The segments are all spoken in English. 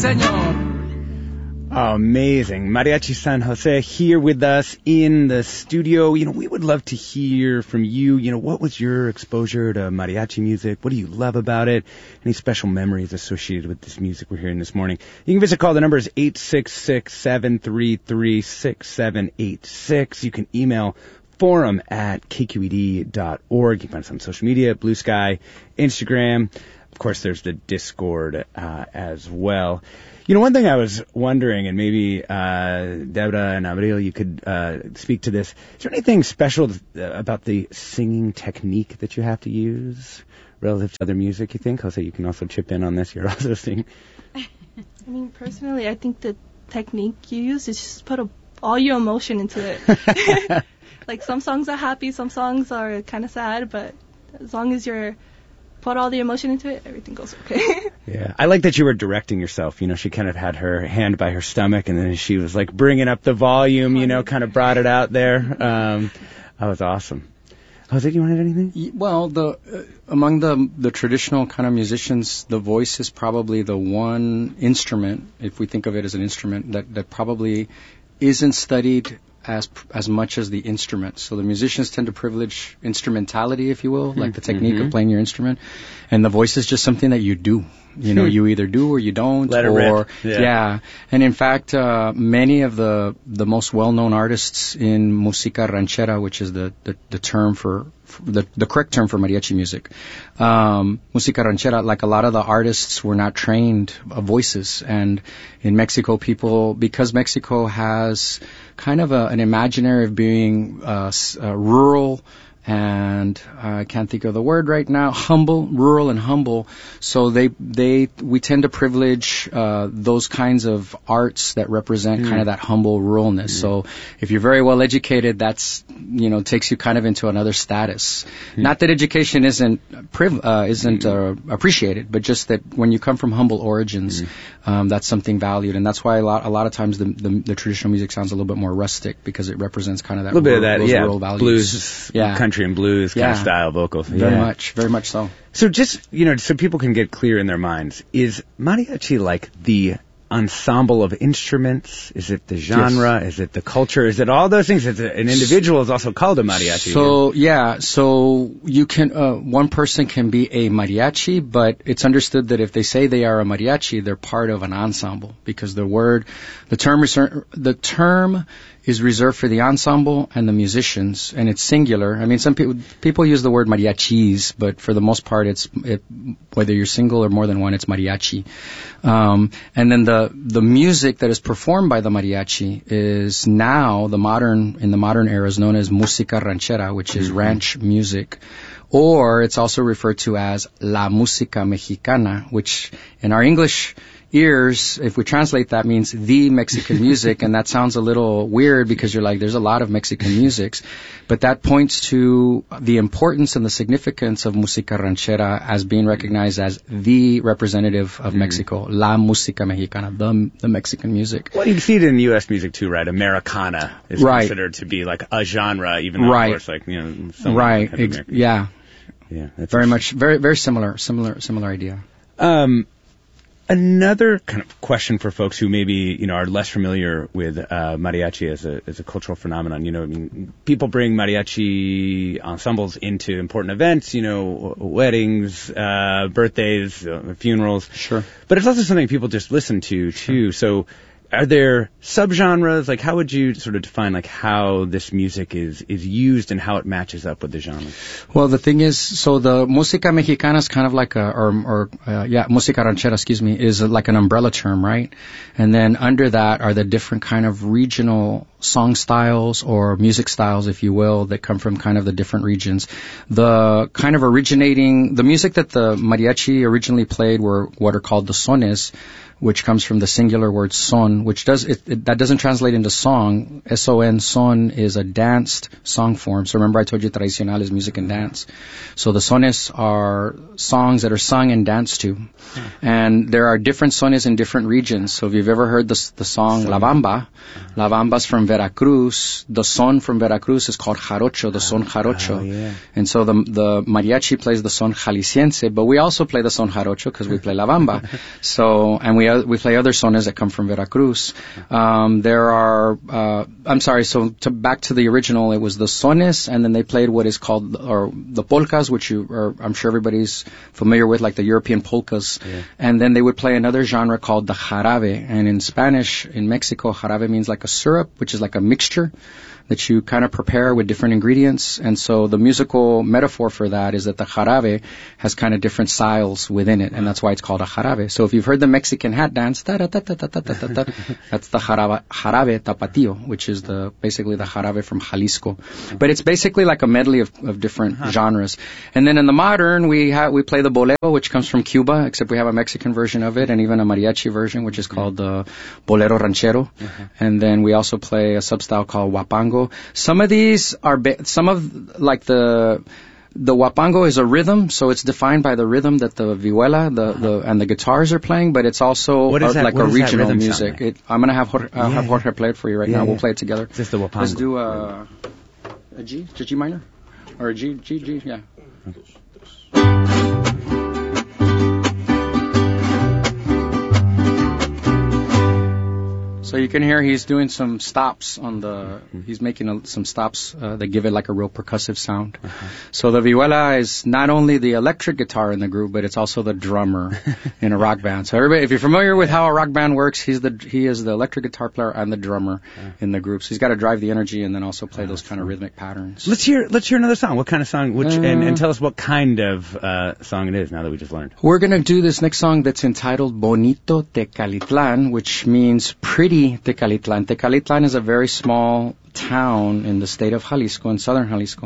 señor. Amazing. Mariachi San Jose here with us in the studio. We would love to hear from you. What was your exposure to mariachi music? What do you love about it? Any special memories associated with this music we're hearing this morning? You can visit call. The number is 866-733-6786. You can email forum@kqed.org. You can find us on social media, Blue Sky, Instagram. Of course, there's the Discord as well. One thing I was wondering, and maybe Deborah and Abril, you could speak to this. Is there anything special about the singing technique that you have to use relative to other music, you think? Jose, you can also chip in on this. You're also singing. Personally, I think the technique you use is just put all your emotion into it. Like, some songs are happy, some songs are kind of sad, but as long as you're put all the emotion into it, everything goes okay. Yeah, I like that you were directing yourself. She kind of had her hand by her stomach, and then she was like bringing up the volume, kind of brought it out there. That was awesome. Jose, do you want to add anything? Well, among the traditional kind of musicians, the voice is probably the one instrument, if we think of it as an instrument, that probably isn't studied as much as the instrument. So the musicians tend to privilege instrumentality, if you will, like the technique of playing your instrument. And the voice is just something that you do. You either do or you don't. Let it rip. Yeah. And in fact, many of the most well-known artists in música ranchera, which is the term for the correct term for mariachi music, música ranchera, like a lot of the artists were not trained voices. And in Mexico, because Mexico has kind of an imaginary of being rural, and I can't think of the word right now, rural and humble. So we tend to privilege those kinds of arts that represent kind of that humble ruralness. So if you're very well educated, that's takes you kind of into another status. Not that education isn't appreciated, but just that when you come from humble origins, that's something valued, and that's why a lot of times the traditional music sounds a little bit more rustic, because it represents kind of that rural values. Blues, country and blues kind of style vocals. Very much so. So just, so people can get clear in their minds, is mariachi like the ensemble of instruments? Is it the genre? Yes. Is it the culture? Is it all those things? An individual is also called a mariachi. So you can, one person can be a mariachi, but it's understood that if they say they are a mariachi, they're part of an ensemble, because the term is reserved for the ensemble and the musicians, and it's singular. I mean, some people use the word mariachis, but for the most part, whether you're single or more than one, it's mariachi. And then the music that is performed by the mariachi is now in the modern era is known as música ranchera, which is ranch music. Or it's also referred to as la música mexicana, which in our English ears, if we translate that, means the Mexican music, and that sounds a little weird because you're like, there's a lot of Mexican musics, but that points to the importance and the significance of música ranchera as being recognized as the representative of Mexico, la música mexicana, the Mexican music. Well, you see it in U.S. music too, right? Americana is considered to be like a genre, even though of course, like, yeah, that's very much, very similar idea. Another kind of question for folks who maybe, are less familiar with mariachi as a cultural phenomenon. People bring mariachi ensembles into important events, weddings, birthdays, funerals. Sure. But it's also something people just listen to, too. So are there subgenres? Like, how would you sort of define, like, how this music is used and how it matches up with the genre? Well, the thing is, so the música mexicana is kind of like música ranchera, is like an umbrella term, right? And then under that are the different kind of regional song styles or music styles, if you will, that come from kind of the different regions. The kind of the music that the mariachi originally played were what are called the sones, which comes from the singular word son, which that doesn't translate into song. S-O-N, son, is a danced song form. So remember I told you tradicional is music and dance. So the sones are songs that are sung and danced to. And there are different sones in different regions. So if you've ever heard the song La Bamba's from Veracruz. The son from Veracruz is called jarocho, the son jarocho. Oh, yeah. And so the mariachi plays the son jalisciense, but we also play the son jarocho because we play La Bamba. So, and we play other sones that come from Veracruz. There are back to the original, it was the sones, and then they played what is called the polkas, which I'm sure everybody's familiar with, like the European polkas. Yeah. And then they would play another genre called the jarabe, and in Spanish, in Mexico, jarabe means like a syrup, which is like a mixture that you kind of prepare with different ingredients. And so the musical metaphor for that is that the jarabe has kind of different styles within it, and that's why it's called a jarabe. So if you've heard the Mexican hat dance, that's the jarabe tapatio, which is basically the jarabe from Jalisco. But it's basically like a medley of different genres. And then in the modern, we play the bolero, which comes from Cuba, except we have a Mexican version of it, and even a mariachi version, which is called the bolero ranchero. And then we also play a substyle called huapango. Some of these are the huapango is a rhythm, so it's defined by the rhythm that the vihuela and the guitars are playing, but it's also like a regional music. Like? I'm gonna have Jorge play it for you right now. We'll play it together. Is this the huapango? Let's do a G minor, or a G, yeah. So you can hear he's doing some stops he's making some stops that give it like a real percussive sound. So the vihuela is not only the electric guitar in the group, but it's also the drummer in a rock band. So everybody, if you're familiar with how a rock band works, he is the electric guitar player and the drummer in the group. So he's got to drive the energy and then also play those kind of rhythmic patterns. Let's hear another song. What kind of song? And tell us what kind of song it is now that we just learned. We're going to do this next song that's entitled Bonito Tecalitlan, which means pretty Tecalitlan. Tecalitlan is a very small town in the state of Jalisco, in southern Jalisco.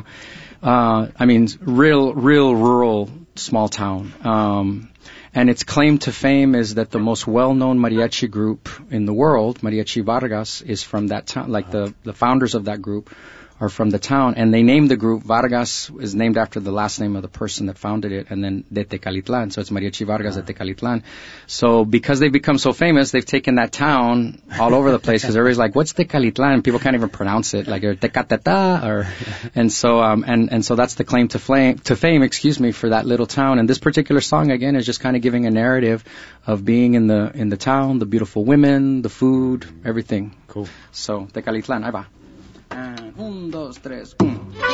Real rural small town. And its claim to fame is that the most well-known mariachi group in the world, Mariachi Vargas, is from that town. Like the founders of that group are from the town, and they named the group, Vargas is named after the last name of the person that founded it, and then de Tecalitlan, so it's Mariachi Vargas de Tecalitlan. So because they've become so famous, they've taken that town all over the place, because everybody's like, what's Tecalitlan? People can't even pronounce it, like Tecatata, and so that's the claim to fame, for that little town. And this particular song, again, is just kind of giving a narrative of being in the town, the beautiful women, the food, everything. Cool. So, Tecalitlan, ahí va. 1, 2, 3, 1.